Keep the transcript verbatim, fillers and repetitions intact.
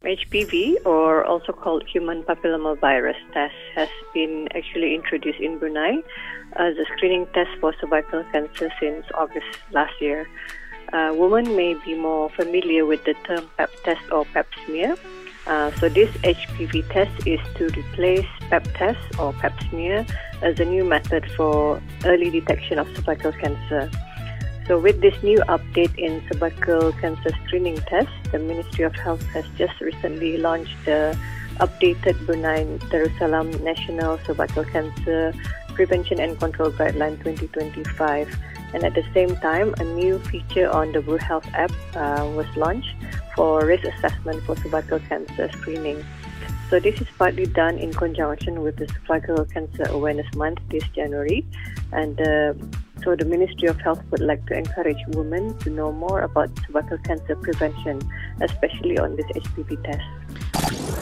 H P V, or also called human papillomavirus test, has been actually introduced in Brunei as a screening test for cervical cancer since August last year. Uh, women may be more familiar with the term Pap test or Pap smear. Uh, so this H P V test is to replace Pap test or Pap smear as a new method for early detection of cervical cancer. So with this new update in cervical cancer screening test, the Ministry of Health has just recently launched the updated Brunei Darussalam National Cervical Cancer Prevention and Control Guideline twenty twenty-five. And at the same time, a new feature on the BruHealth app uh, was launched for risk assessment for cervical cancer screening. So this is partly done in conjunction with the Cervical Cancer Awareness Month this January. And uh, so the Ministry of Health would like to encourage women to know more about cervical cancer prevention, especially on this H P V test.